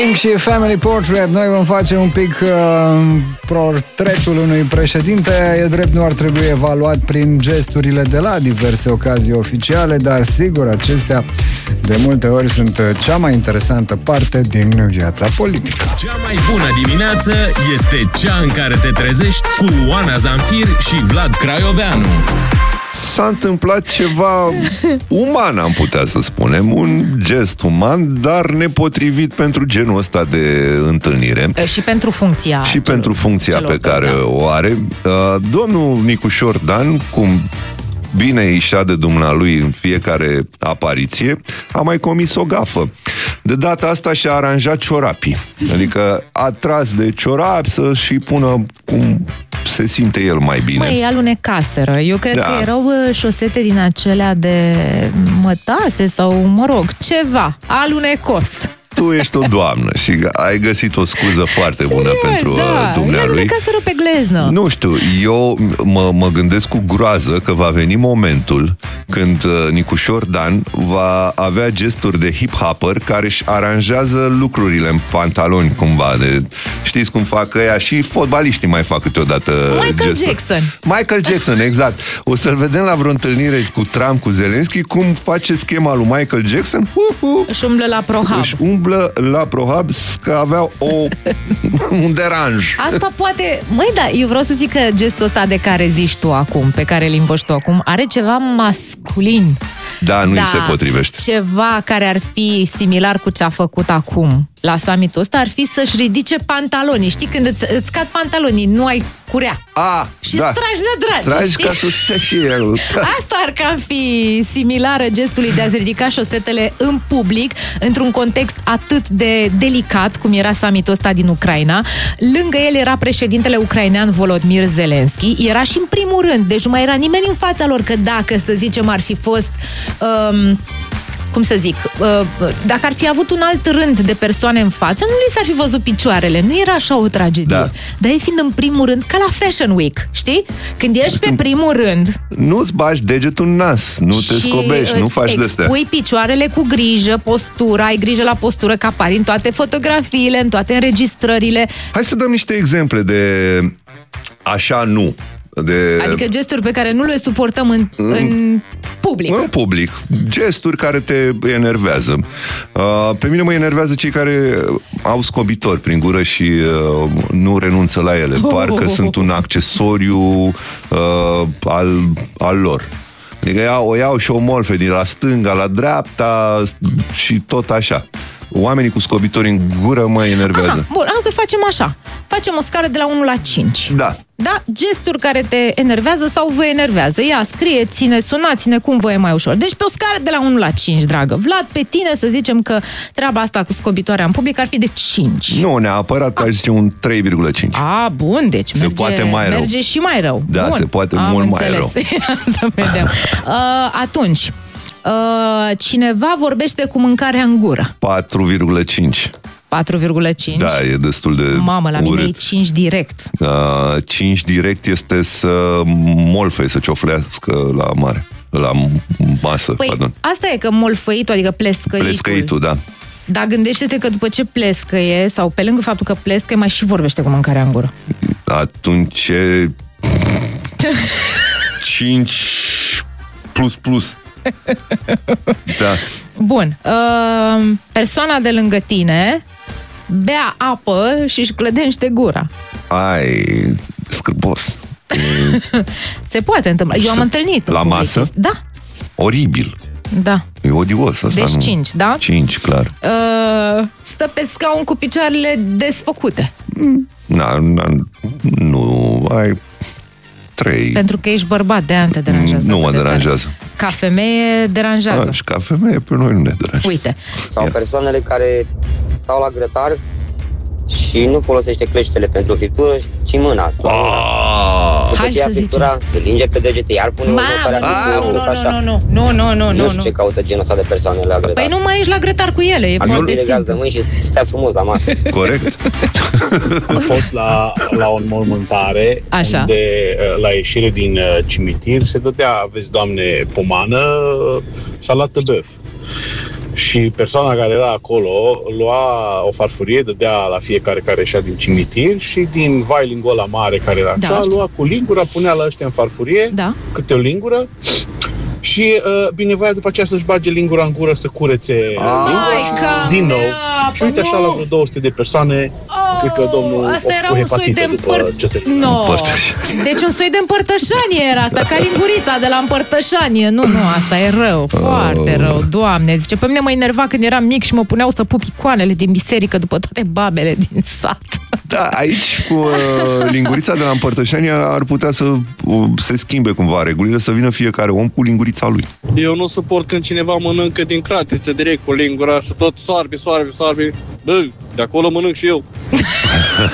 Și Family Portrait. Noi vom face un pic portretul unui președinte. E drept, nu ar trebui evaluat prin gesturile de la diverse ocazii oficiale, dar sigur, acestea de multe ori sunt cea mai interesantă parte din viața politică. Cea mai bună dimineață este cea în care te trezești cu Oana Zanfir și Vlad Craioveanu. S-a întâmplat ceva uman, am putea să spunem, un gest uman, dar nepotrivit pentru genul ăsta de întâlnire. Și pentru funcția. Și pentru funcția pe care o are. Domnul Nicușor Dan, cum bine îi șade dumnealui în fiecare apariție, a mai comis o gafă. De data asta și-a aranjat ciorapii. Adică a tras de ciorapi să-și pună cum se simte el mai bine. Măi, alunecaseră. Eu cred că erau șosete din acelea de mătase sau, mă rog, ceva alunecos. Tu ești o doamnă și ai găsit o scuză foarte bună pentru dumnealui. Ca să rupe gleznă. Nu știu, eu mă gândesc cu groază că va veni momentul când Nicușor Dan va avea gesturi de hip-hopper care își aranjează lucrurile în pantaloni cumva. Știți cum fac ăia? Și fotbaliștii mai fac câteodată Michael Jackson, exact. O să-l vedem la vreo întâlnire cu Trump, cu Zelensky, cum face schema lui Michael Jackson. Își umblă la ProHub. La ProHub, că avea un deranj. Asta poate... Măi, da, eu vreau să zic că gestul ăsta de care zici tu acum, pe care îl invoci tu acum, are ceva masculin. Da, nu îi se potrivește. Ceva care ar fi similar cu ce a făcut acum la summitul ăsta ar fi să-și ridice pantalonii. Știi, când îți scad pantalonii, nu ai curea. Și stragi nădragi. Stragi ca să stea și el. Asta ar cam fi similară gestului de a-ți ridica șosetele în public, într-un context atât de delicat, cum era summitul ăsta din Ucraina. Lângă el era președintele ucrainean Volodymyr Zelensky. Era și în primul rând, deci nu mai era nimeni în fața lor, că dacă, să zicem, ar fi fost... cum să zic, dacă ar fi avut un alt rând de persoane în față, nu li s-ar fi văzut picioarele. Nu era așa o tragedie. Da. Dar e fiind în primul rând, ca la Fashion Week, știi? Când ești pe primul rând... Nu-ți bagi degetul în nas, nu te scobești, nu faci de-astea. Pui picioarele cu grijă, postura, ai grijă la postură, că apari în toate fotografiile, în toate înregistrările. Hai să dăm niște exemple de așa nu. Adică gesturi pe care nu le suportăm în public. În public. Gesturi care te enervează. Pe mine mă enervează cei care au scobitori prin gură și nu renunță la ele. Parcă sunt un accesoriu al lor. Adică o iau și o molfe din la stânga la dreapta și tot așa. Oamenii cu scobitori în gură mă enervează. Bun, că facem așa. Facem o scară de la 1 la 5. Da. Da? Gesturi care te enervează sau vă enervează. Ia, scrieți-ne, sunați-ne cum vă e mai ușor. Deci pe o scară de la 1 la 5, dragă Vlad, pe tine să zicem că treaba asta cu scobitoarea în public ar fi de 5. Nu, neapărat, aș zice un 3,5. Bun, deci merge și mai rău. Da, bun. Se poate mult mai rău. Să vedem. Atunci, cineva vorbește cu mâncarea în gură. 4,5. 4,5? Da, e destul de Mamă, la urât. mine e 5 direct. 5 direct este să molfei, să cioflească la mare. La masă, pardon. Asta e, că molfăitul, adică plescăitul. Plescăitul, da. Dar gândește-te că după ce plescăie, sau pe lângă faptul că plescăie, mai și vorbește cu mâncarea în gură. Atunci e 5 plus. Da. Bun. Persoana de lângă tine bea apă și își clădește gura. Scârbos. Se poate întâmpla. Eu am întâlnit. La masă? Da. Oribil. Da. E odios asta. Deci 5, da? 5, clar. Stă pe scaun cu picioarele desfăcute. Nu, ai 3. Pentru că ești bărbat, de-aia te deranjează. Nu mă deranjează. Ca femeie deranjează. Și ca femeie pe noi nu ne deranjează. Uite. Sau persoanele care stau la grătar și nu folosește cleștele pentru friptură, ci mâna. După ce ia friptura, se linge pe degete, iar pune Nu știu ce caută genul ăsta de persoane la grătar. Păi nu mai ești la grătar cu ele, e foarte simplu. De mâini și stea frumos la masă. Corect. Am fost la o înmormântare unde la ieșire din cimitir se dădea, vezi, Doamne, pomană, salată băf. Și persoana care era acolo lua o farfurie, dădea la fiecare care ieșea din cimitir și din vailingul ăla mare care era așa, lua cu lingura, punea la ăștia în farfurie, câte o lingură, și binevoia după aceea să-și bage lingura în gură să curețe lingura din nou. Și uite așa la vreo 200 de persoane, cred că domnul asta era un soi de Deci un soi de împărtășanie era asta, ca lingurița de la împărtășanie. Nu, asta e rău, foarte rău. Doamne, zice, pe mine mă enerva când eram mic și mă puneau să pup icoanele din biserică după toate babele din sat. Da, aici cu lingurița de la împărtășanie ar putea să se schimbe cumva regulile, să vină fiecare om cu lingurița lui. Eu nu suport când cineva mănâncă din cratiță direct cu lingura și tot soarbe. Bă, de acolo mănânc și eu.